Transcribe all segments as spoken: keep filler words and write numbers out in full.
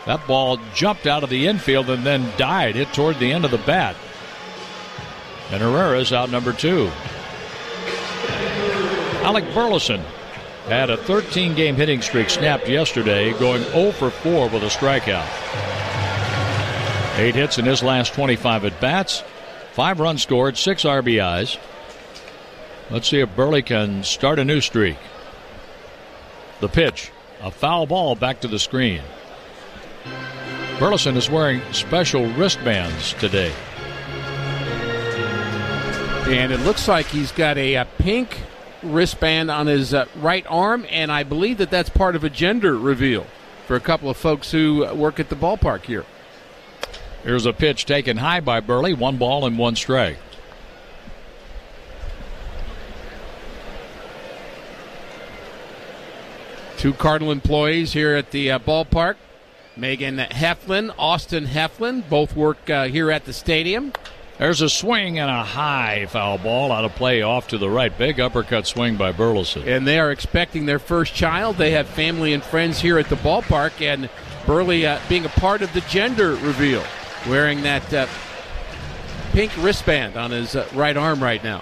That ball jumped out of the infield and then died. Hit toward the end of the bat. And Herrera's out number two. Alec Burleson had a thirteen-game hitting streak snapped yesterday, going oh for four with a strikeout. Eight hits in his last twenty-five at-bats. Five runs scored, six R B Is. Let's see if Burley can start a new streak. The pitch, a foul ball back to the screen. Burleson is wearing special wristbands today. And it looks like he's got a, a pink wristband on his uh, right arm, and I believe that that's part of a gender reveal for a couple of folks who work at the ballpark here. Here's a pitch taken high by Burley. One ball and one strike. Two Cardinal employees here at the uh, ballpark. Megan Heflin, Austin Heflin, both work uh, here at the stadium. There's a swing and a high foul ball out of play off to the right. Big uppercut swing by Burleson. And they are expecting their first child. They have family and friends here at the ballpark, and Burley uh, being a part of the gender reveal, wearing that uh, pink wristband on his uh, right arm right now.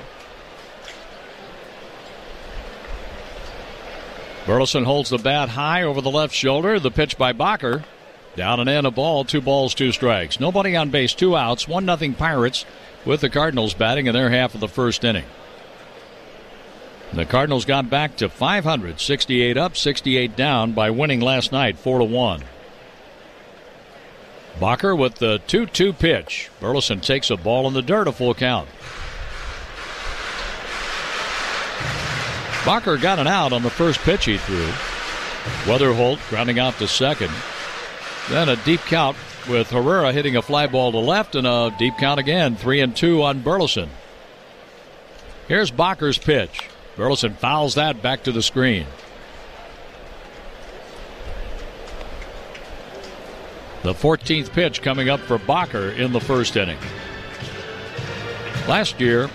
Burleson holds the bat high over the left shoulder. The pitch by Bacher. Down and in, a ball, two balls, two strikes. Nobody on base, two outs, one nothing Pirates with the Cardinals batting in their half of the first inning. The Cardinals got back to five hundred, sixty-eight up, sixty-eight down by winning last night, four to one. Bacher with the two two pitch. Burleson takes a ball in the dirt, a full count. Bacher got an out on the first pitch he threw. Weatherholt grounding out to second. Then a deep count with Herrera hitting a fly ball to left, and a deep count again, three and two on Burleson. Here's Bacher's pitch. Burleson fouls that back to the screen. The fourteenth pitch coming up for Bacher in the first inning. Last year,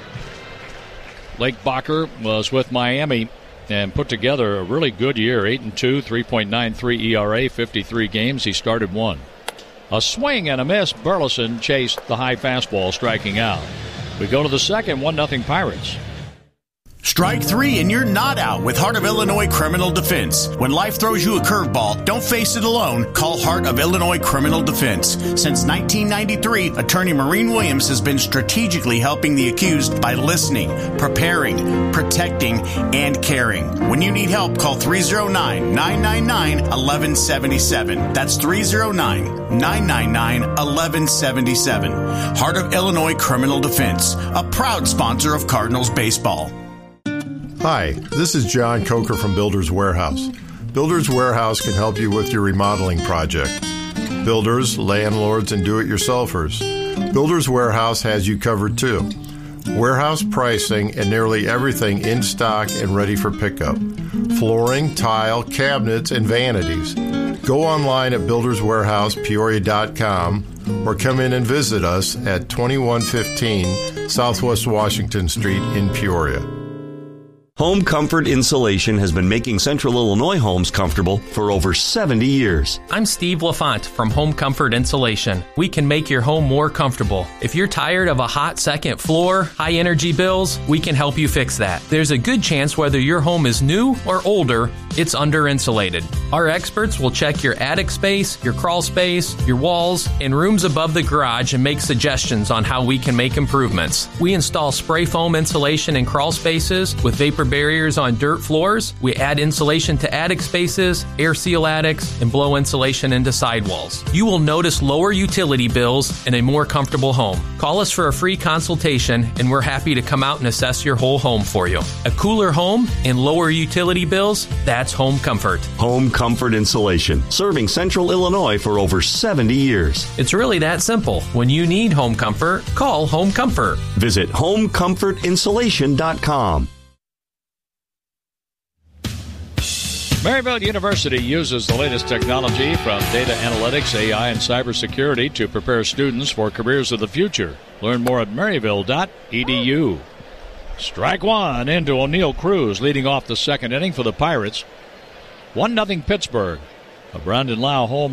Lake Bacher was with Miami and put together a really good year. eight and two, three point nine three E R A, fifty-three games. He started one. A swing and a miss. Burleson chased the high fastball, striking out. We go to the second, one nothing Pirates. Strike three and you're not out with Heart of Illinois Criminal Defense. When life throws you a curveball, don't face it alone. Call Heart of Illinois Criminal Defense. Since nineteen ninety-three, attorney Maureen Williams has been strategically helping the accused by listening, preparing, protecting, and caring. When you need help, call three oh nine, nine nine nine, one one seven seven. That's three oh nine, nine nine nine, one one seven seven. Heart of Illinois Criminal Defense, a proud sponsor of Cardinals baseball. Hi, this is John Coker from Builders Warehouse. Builders Warehouse can help you with your remodeling project. Builders, landlords, and do-it-yourselfers. Builders Warehouse has you covered too. Warehouse pricing and nearly everything in stock and ready for pickup. Flooring, tile, cabinets, and vanities. Go online at builders warehouse peoria dot com or come in and visit us at twenty-one fifteen Southwest Washington Street in Peoria. Home Comfort Insulation has been making Central Illinois homes comfortable for over seventy years. I'm Steve LaFont from Home Comfort Insulation. We can make your home more comfortable. If you're tired of a hot second floor, high energy bills, we can help you fix that. There's a good chance whether your home is new or older, it's under insulated. Our experts will check your attic space, your crawl space, your walls, and rooms above the garage and make suggestions on how we can make improvements. We install spray foam insulation in crawl spaces with vapor barriers on dirt floors. We add insulation to attic spaces, air seal attics, and blow insulation into sidewalls. You will notice lower utility bills and a more comfortable home. Call us for a free consultation, and we're happy to come out and assess your whole home for you. A cooler home and lower utility bills, that's Home Comfort. Home Comfort Insulation, serving Central Illinois for over seventy years. It's really that simple. When you need home comfort, call Home Comfort. Visit home comfort insulation dot com. Maryville University uses the latest technology from data analytics, A I, and cybersecurity to prepare students for careers of the future. Learn more at maryville dot e d u. Strike one into O'Neill Cruz, leading off the second inning for the Pirates. one nothing Pittsburgh. A Brandon Lau home